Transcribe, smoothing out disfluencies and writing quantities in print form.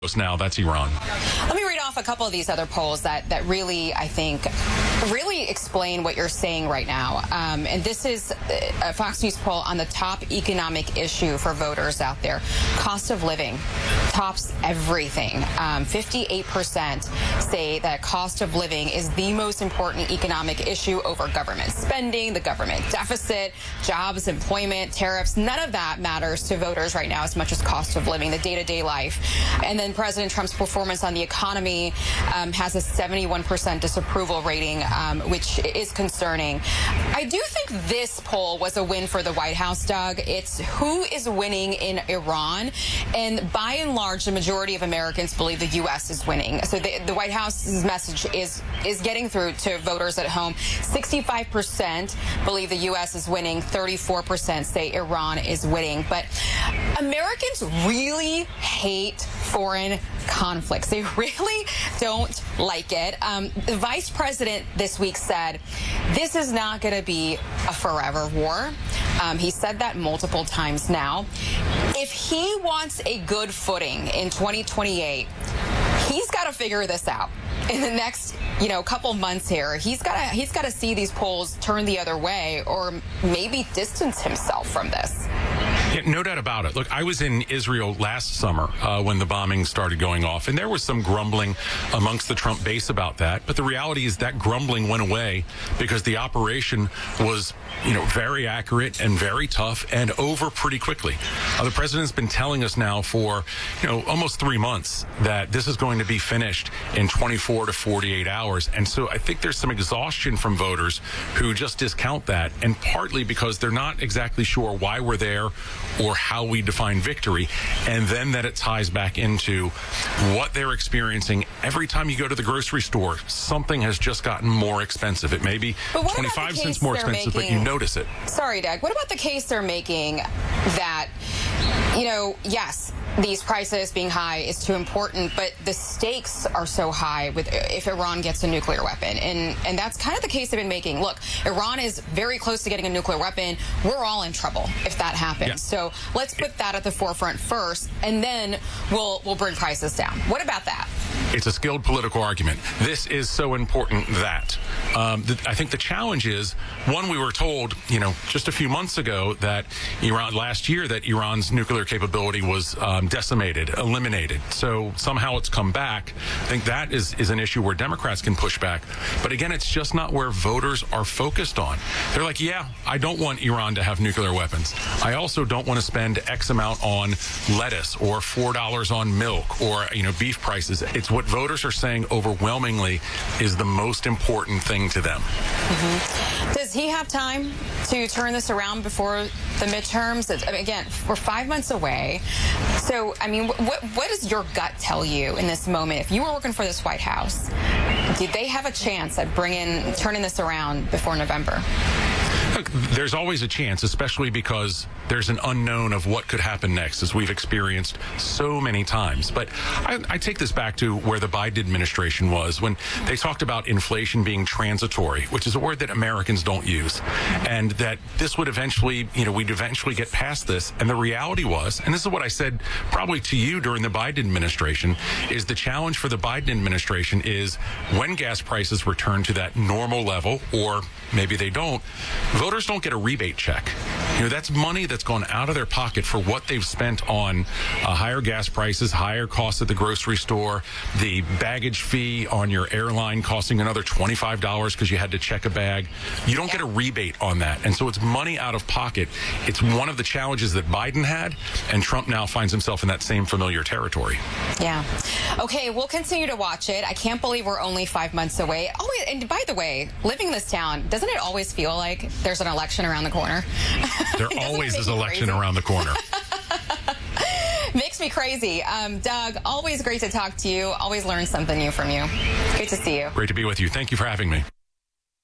Now that's Iran. Let me read off a couple of these other polls that really, I think, really explain what you're saying right now. And this is a Fox News poll on the top economic issue for voters out there. Cost of living tops everything. 58% say that cost of living is the most important economic issue over government spending, the government deficit, jobs, employment, tariffs. None of that matters to voters right now as much as cost of living, the day-to-day life. And then President Trump's performance on the economy has a 71% disapproval rating, which is concerning. I do think this poll was a win for the White House, Doug. It's who is winning in Iran. And by and large, the majority of Americans believe the U.S. is winning. So the White House's message is getting through to voters at home. 65% believe the U.S. is winning. 34% say Iran is winning. But Americans really hate foreign conflicts. They really don't like it. The vice president this week said, this is not going to be a forever war. He said that multiple times now. If he wants a good footing in 2028, he's got to figure this out. In the next, couple months here, he's got to see these polls turn the other way or maybe distance himself from this. Yeah, no doubt about it. Look, I was in Israel last summer when the bombing started going off, and there was some grumbling amongst the Trump base about that. But the reality is that grumbling went away because the operation was, very accurate and very tough and over pretty quickly. The president's been telling us now for, almost 3 months that this is going to be finished in 24 to 48 hours. And so I think there's some exhaustion from voters who just discount that, and partly because they're not exactly sure why we're there or how we define victory, and then that it ties back into what they're experiencing. Every time you go to the grocery store, something has just gotten more expensive. It may be 25 cents more expensive, but you notice it. Sorry, Doug. What about the case they're making that, yes, these prices being high is too important, but the stakes are so high if Iran gets a nuclear weapon. And that's kind of the case they've been making. Look, Iran is very close to getting a nuclear weapon. We're all in trouble if that happens. Yeah. So let's put that at the forefront first, and then we'll bring prices down. What about that? It's a skilled political argument. This is so important that I think the challenge is, one, we were told, just a few months ago that last year that Iran's nuclear capability was decimated, eliminated. So somehow it's come back. I think that is an issue where Democrats can push back. But again, it's just not where voters are focused on. They're like, yeah, I don't want Iran to have nuclear weapons. I also don't want to spend X amount on lettuce or $4 on milk or, beef prices. It's what voters are saying overwhelmingly is the most important thing to them. Mm-hmm. Does he have time to turn this around before the midterms? Again, we're 5 months away. So, what does your gut tell you in this moment? If you were working for this White House, did they have a chance at turning this around before November? Look, there's always a chance, especially because there's an unknown of what could happen next, as we've experienced so many times. But I take this back to where the Biden administration was when they talked about inflation being transitory, which is a word that Americans don't use, and that this would eventually, we'd eventually get past this. And the reality was, and this is what I said probably to you during the Biden administration, is the challenge for the Biden administration is when gas prices return to that normal level, or maybe they don't, voters don't get a rebate check. That's money that's gone out of their pocket for what they've spent on higher gas prices, higher costs at the grocery store, the baggage fee on your airline costing another $25 because you had to check a bag. You don't get a rebate on that. And so it's money out of pocket. It's one of the challenges that Biden had, and Trump now finds himself in that same familiar territory. Yeah. Okay, we'll continue to watch it. I can't believe we're only 5 months away. Oh, and by the way, living in this town, doesn't it always feel like there's an election around the corner? There always is election around the corner. Makes me crazy. Doug, always great to talk to you. Always learn something new from you. Great to see you. Great to be with you. Thank you for having me.